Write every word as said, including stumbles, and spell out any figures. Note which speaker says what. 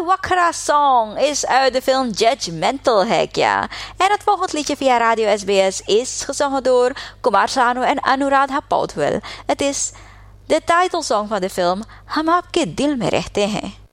Speaker 1: Wakra Song is uit de film Judgmental Hekja. En het volgende liedje via Radio S B S is gezongen door Kumar Sanu en Anuradha Paudwell. Het is de titelsong van de film Hum Aapke Dil Mein Rehte Hain.